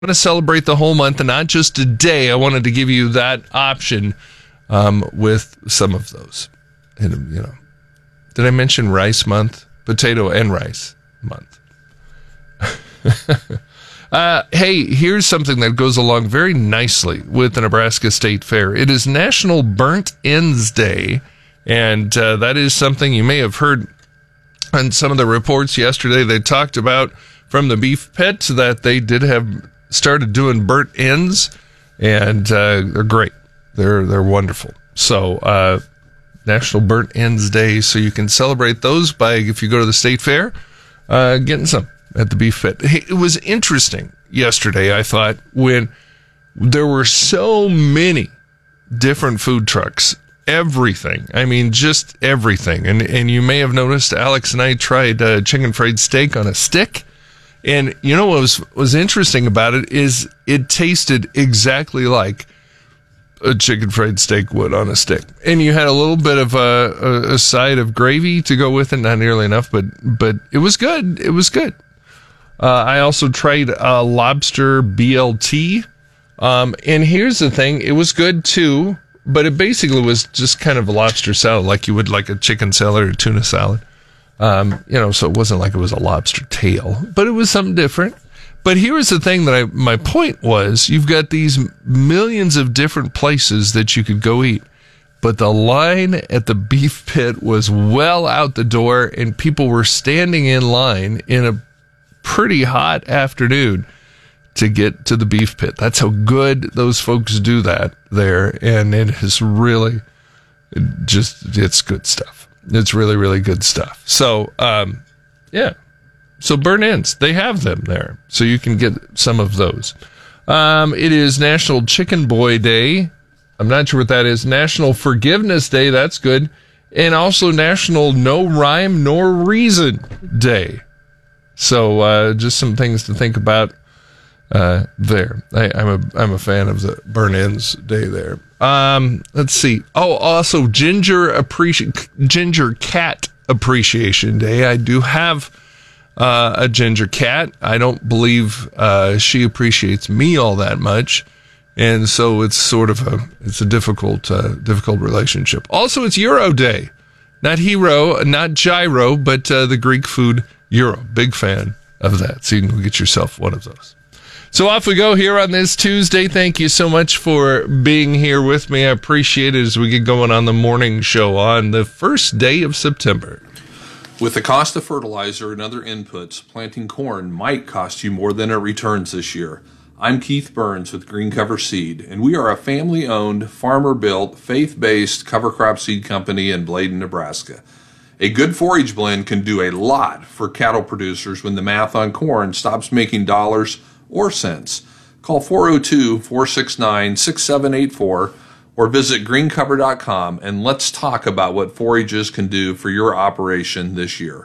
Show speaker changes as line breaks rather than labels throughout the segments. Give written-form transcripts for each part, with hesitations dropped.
to celebrate the whole month and not just a day, I wanted to give you that option with some of those. And, did I mention rice month? Potato and rice month. Hey, here's something that goes along very nicely with the Nebraska State Fair. It is National Burnt Ends Day, and that is something you may have heard on some of the reports yesterday. They talked about from the beef pit that they did have started doing burnt ends, and they're great. They're wonderful. So National Burnt Ends Day, so you can celebrate those by, if you go to the State Fair, getting some at the beef pit. It was interesting yesterday, I thought, when there were so many different food trucks. Everything. I mean, just everything. And you may have noticed Alex and I tried chicken fried steak on a stick. And you know what was interesting about it is it tasted exactly like a chicken fried steak would on a stick. And you had a little bit of a side of gravy to go with it, not nearly enough, but it was good. It was good. I also tried lobster BLT. And here's the thing, it was good too, but it basically was just kind of a lobster salad, like you would like a chicken salad or tuna salad. So it wasn't like it was a lobster tail, but it was something different. But here's the thing my point was, you've got these millions of different places that you could go eat, but the line at the beef pit was well out the door, and people were standing in line in a pretty hot afternoon to get to the beef pit. That's how good those folks do that there, and it is really it's good stuff. It's really, really good stuff. So, yeah. So burnt ends, they have them there, so you can get some of those. It is National Chicken Boy Day. I'm not sure what that is. National Forgiveness Day, that's good. And also National No Rhyme Nor Reason Day. So just some things to think about there. I'm a fan of the burnt ends day there. Let's see. Oh, also Ginger Cat Appreciation Day. I do have a ginger cat. I don't believe she appreciates me all that much, and so it's sort of a difficult relationship. Also, it's Euro Day, not hero, not gyro, but the Greek food euro. Big fan of that. So you can get yourself one of those. So off we go here on this Tuesday. Thank you so much for being here with me. I appreciate it as we get going on the morning show on the first day of September.
With the cost of fertilizer and other inputs, planting corn might cost you more than it returns this year. I'm Keith Burns with Green Cover Seed, and we are a family-owned, farmer-built, faith-based cover crop seed company in Bladen, Nebraska. A good forage blend can do a lot for cattle producers when the math on corn stops making dollars or cents. Call 402-469-6784 or visit greencover.com and let's talk about what forages can do for your operation this year.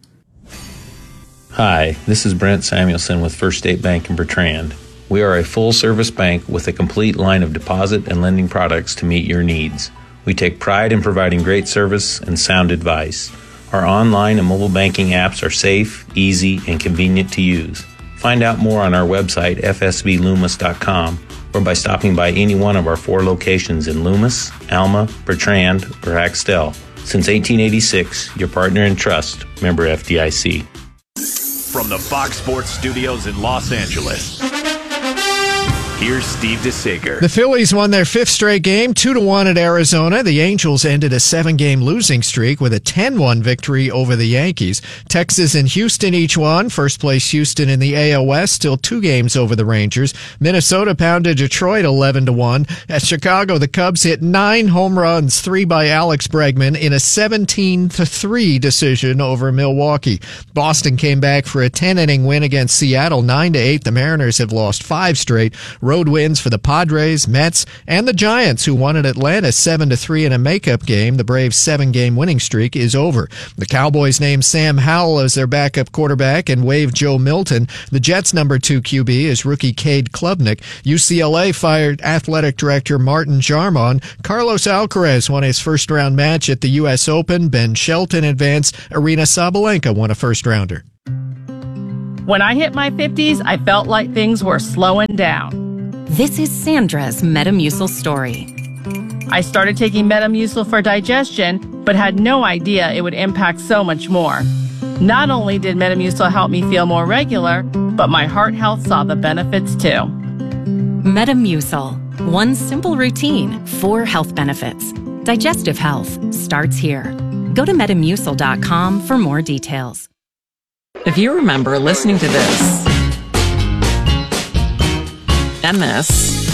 Hi, this is Brent Samuelson with First State Bank in Bertrand. We are a full-service bank with a complete line of deposit and lending products to meet your needs. We take pride in providing great service and sound advice. Our online and mobile banking apps are safe, easy, and convenient to use. Find out more on our website, fsbloomis.com, or by stopping by any one of our 4 locations in Loomis, Alma, Bertrand, or Axtell. Since 1886, your partner in trust, member FDIC.
From the Fox Sports Studios in Los Angeles, here's Steve DeSager.
The Phillies won their 5th straight game, 2-1 at Arizona. The Angels ended a 7-game losing streak with a 10-1 victory over the Yankees. Texas and Houston each won. First place Houston in the AL West, still 2 games over the Rangers. Minnesota pounded Detroit 11-1. At Chicago, the Cubs hit 9 home runs, 3 by Alex Bregman, in a 17-3 decision over Milwaukee. Boston came back for a 10-inning win against Seattle, 9-8. The Mariners have lost 5 straight. Road wins for the Padres, Mets, and the Giants, who won at Atlanta 7-3 in a makeup game. The Braves' 7-game winning streak is over. The Cowboys named Sam Howell as their backup quarterback and waived Joe Milton. The Jets' number 2 QB is rookie Cade Klubnik. UCLA fired athletic director Martin Jarmon. Carlos Alcaraz won his first-round match at the U.S. Open. Ben Shelton advanced. Arena Sabalenka won a first-rounder.
When I hit my 50s, I felt like things were slowing down.
This is Sandra's Metamucil story.
I started taking Metamucil for digestion, but had no idea it would impact so much more. Not only did Metamucil help me feel more regular, but my heart health saw the benefits too.
Metamucil. One simple routine, 4 health benefits. Digestive health starts here. Go to Metamucil.com for more details.
If you remember listening to this, and this,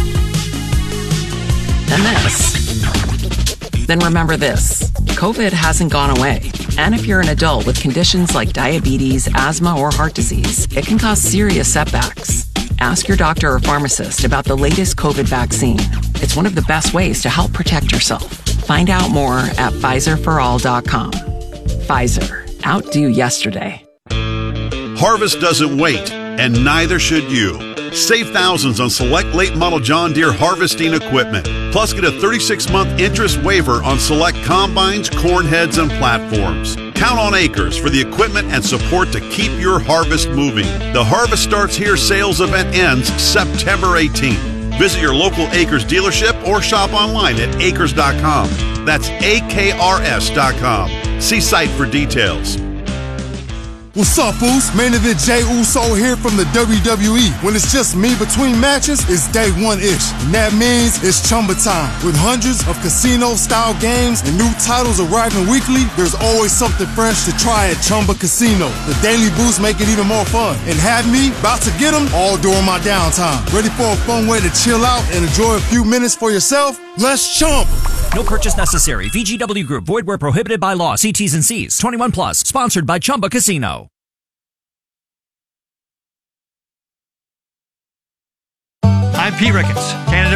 and this, then remember this. COVID hasn't gone away. And if you're an adult with conditions like diabetes, asthma, or heart disease, it can cause serious setbacks. Ask your doctor or pharmacist about the latest COVID vaccine. It's one of the best ways to help protect yourself. Find out more at PfizerForAll.com. Pfizer. Outdo yesterday.
Harvest doesn't wait, and neither should you. Save thousands on select late model John Deere harvesting equipment. Plus, get a 36-month interest waiver on select combines, corn heads, and platforms. Count on Acres for the equipment and support to keep your harvest moving. The Harvest Starts Here sales event ends September 18th. Visit your local Acres dealership or shop online at acres.com. That's AKRS.com. See site for details.
What's up, Foos? Main event Jey Uso here from the WWE. When it's just me between matches, it's day one-ish. And that means it's Chumba time. With hundreds of casino-style games and new titles arriving weekly, there's always something fresh to try at Chumba Casino. The daily boosts make it even more fun. And have me about to get them all during my downtime. Ready for a fun way to chill out and enjoy a few minutes for yourself? Let's chump!
No purchase necessary. VGW Group. Void where prohibited by law. See T's and C's. 21 plus. Sponsored by Chumba Casino.
I'm Pete Ricketts, candidate